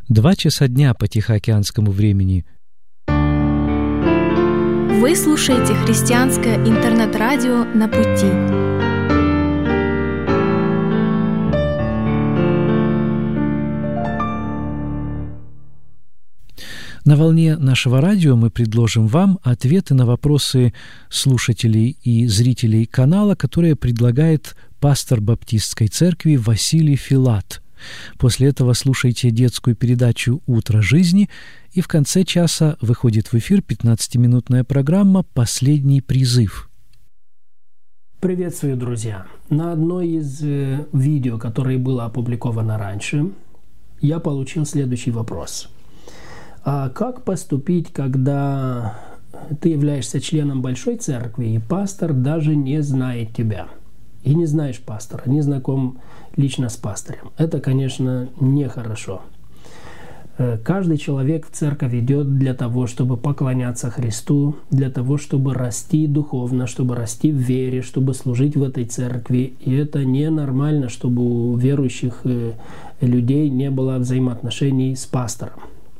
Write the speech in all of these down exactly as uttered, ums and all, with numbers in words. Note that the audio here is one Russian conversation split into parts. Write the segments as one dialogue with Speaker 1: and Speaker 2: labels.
Speaker 1: Два часа дня по тихоокеанскому времени.
Speaker 2: Вы слушаете христианское интернет-радио «На пути».
Speaker 1: На волне нашего радио мы предложим вам ответы на вопросы слушателей и зрителей канала, которые предлагает пастор Баптистской церкви Василий Филат. После этого слушайте детскую передачу «Утро жизни», и в конце часа выходит в эфир пятнадцатиминутная программа «Последний призыв».
Speaker 3: Приветствую, друзья! На одной из э, видео, которое было опубликовано раньше, я получил следующий вопрос. А как поступить, когда ты являешься членом большой церкви, и пастор даже не знает тебя? И не знаешь пастора, не знаком лично с пастырем. Это, конечно, нехорошо. Каждый человек в церковь идет для того, чтобы поклоняться Христу, для того, чтобы расти духовно, чтобы расти в вере, чтобы служить в этой церкви. И это ненормально, чтобы у верующих людей не было взаимоотношений с пастором.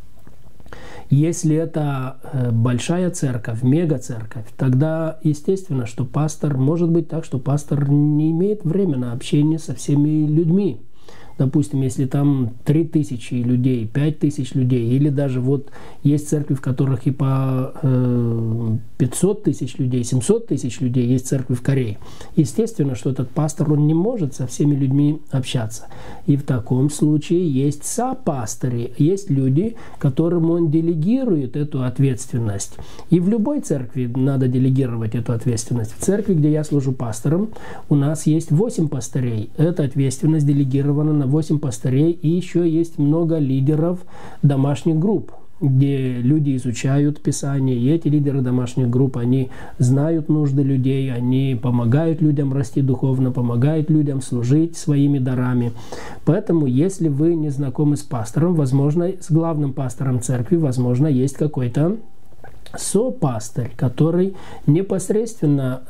Speaker 3: Если это большая церковь, мега-церковь, тогда естественно, что пастор, может быть так, что пастор не имеет времени на общение со всеми людьми. Допустим, если там три тысячи людей, пять тысяч людей, или даже вот есть церкви, в которых и по э, пятьсот тысяч людей, семьсот тысяч людей, есть церкви в Корее. Естественно, что этот пастор, он не может со всеми людьми общаться. И в таком случае есть сопастыри, есть люди, которым он делегирует эту ответственность. И в любой церкви надо делегировать эту ответственность. В церкви, где я служу пастором, у нас есть восемь пастырей. Эта ответственность делегирована на восемь пастырей, и еще есть много лидеров домашних групп, где люди изучают Писание, и эти лидеры домашних групп, они знают нужды людей, они помогают людям расти духовно, помогают людям служить своими дарами. Поэтому, если вы не знакомы с пастором, возможно, с главным пастором церкви, возможно, есть какой-то сопастырь, который непосредственно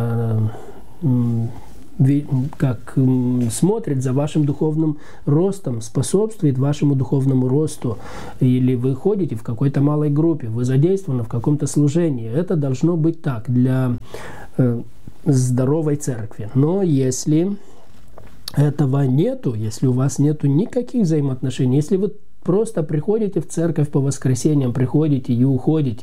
Speaker 3: э, как смотрит за вашим духовным ростом, способствует вашему духовному росту, или вы ходите в какой-то малой группе, вы задействованы в каком-то служении. Это должно быть так для э, здоровой церкви. Но если этого нету, если у вас нету никаких взаимоотношений, если вы просто приходите в церковь по воскресеньям, приходите и уходите,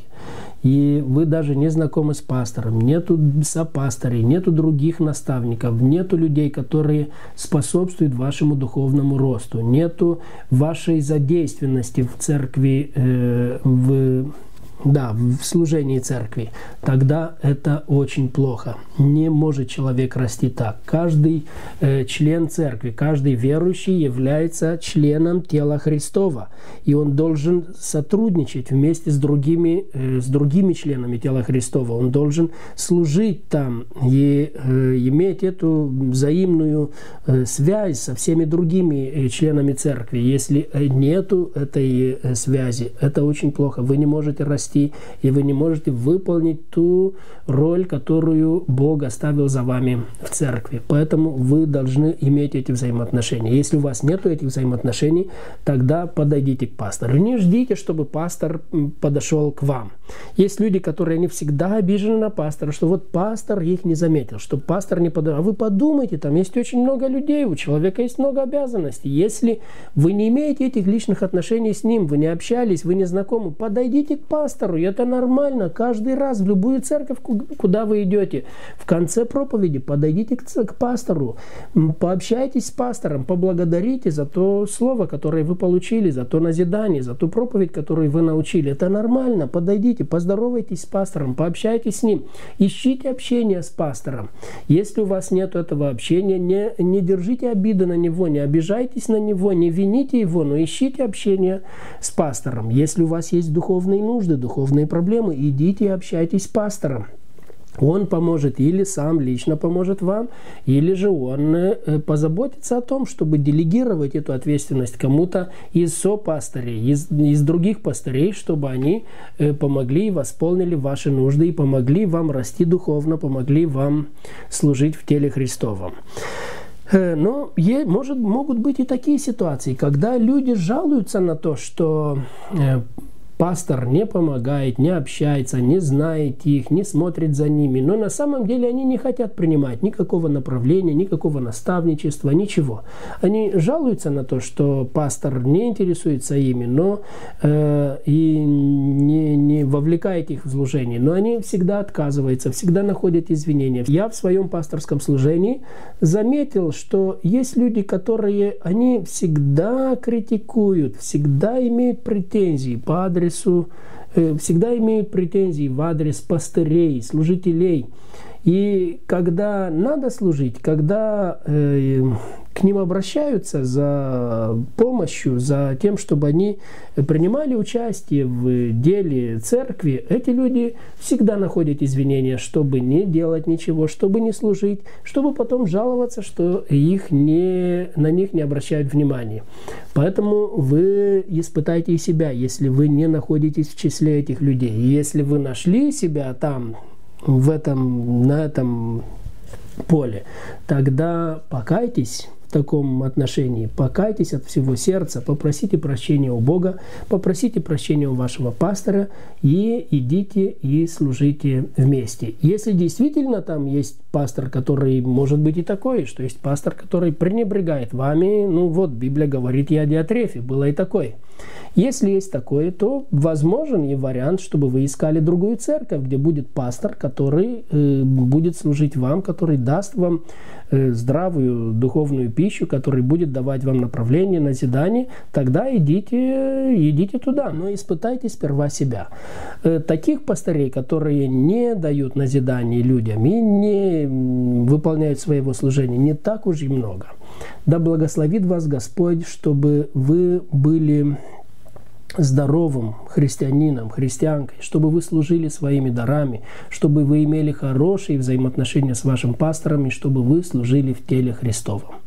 Speaker 3: и вы даже не знакомы с пастором, нету сопастырей, нету других наставников, нету людей, которые способствуют вашему духовному росту, нету вашей задействованности в церкви, э, в Да, в служении церкви, тогда это очень плохо. Не может человек расти так. Каждый э, член церкви, каждый верующий является членом тела Христова. И он должен сотрудничать вместе с другими, э, с другими членами тела Христова. Он должен служить там и э, иметь эту взаимную э, связь со всеми другими э, членами церкви. Если нету этой э, связи, это очень плохо. Вы не можете расти, и вы не можете выполнить ту роль, которую Бог оставил за вами в церкви. Поэтому вы должны иметь эти взаимоотношения. Если у вас нет этих взаимоотношений, тогда подойдите к пастору. Не ждите, чтобы пастор подошел к вам. Есть люди, которые не всегда обижены на пастора, что вот пастор их не заметил, что пастор не подошел. А вы подумайте, там есть очень много людей, у человека есть много обязанностей. Если вы не имеете этих личных отношений с ним, вы не общались, вы не знакомы, подойдите к пастору. И это нормально. Каждый раз в любую церковь, куда вы идете, в конце проповеди подойдите к, к пастору, пообщайтесь с пастором, поблагодарите за то слово, которое вы получили, за то назидание, за ту проповедь, которую вы научили. Это нормально. Подойдите, поздоровайтесь с пастором, пообщайтесь с ним. Ищите общение с пастором. Если у вас нет этого общения, не, не держите обиды на него, не обижайтесь на него, не вините его, но ищите общение с пастором. Если у вас есть духовные нужды, духовные проблемы, идите и общайтесь с пастором. Он поможет или сам лично поможет вам, или же он позаботится о том, чтобы делегировать эту ответственность кому-то из сопастырей, из, из других пастырей, чтобы они помогли и восполнили ваши нужды и помогли вам расти духовно, помогли вам служить в теле Христовом. Но может, могут быть и такие ситуации, когда люди жалуются на то, что пастор не помогает, не общается, не знает их, не смотрит за ними. Но на самом деле они не хотят принимать никакого направления, никакого наставничества, ничего. Они жалуются на то, что пастор не интересуется ими, но э, и не, не вовлекает их в служение. Но они всегда отказываются, всегда находят извинения. Я в своем пасторском служении заметил, что есть люди, которые они всегда критикуют, всегда имеют претензии по адресу всегда имеют претензии в адрес пастырей, служителей. И когда надо служить, когда э, к ним обращаются за помощью, за тем, чтобы они принимали участие в деле церкви, эти люди всегда находят извинения, чтобы не делать ничего, чтобы не служить, чтобы потом жаловаться, что их не, на них не обращают внимания. Поэтому вы испытайте и себя, если вы не находитесь в числе этих людей. Если вы нашли себя там, в этом, на этом поле, тогда покайтесь в таком отношении, покайтесь от всего сердца, попросите прощения у Бога, попросите прощения у вашего пастора и идите и служите вместе. Если действительно там есть пастор, который может быть и такой, что есть пастор, который пренебрегает вами, ну вот Библия говорит и о Диатрефе, было и такое. Если есть такое, то возможен и вариант, чтобы вы искали другую церковь, где будет пастор, который э, будет служить вам, который даст вам э, здравую духовную пищу, который будет давать вам направление, назидание, тогда идите, идите туда, но испытайте сперва себя. Э, таких пастырей, которые не дают назидание людям и не выполняют своего служения, не так уж и много. Да благословит вас Господь, чтобы вы были здоровым христианином, христианкой, чтобы вы служили своими дарами, чтобы вы имели хорошие взаимоотношения с вашим пастором и чтобы вы служили в теле Христовом.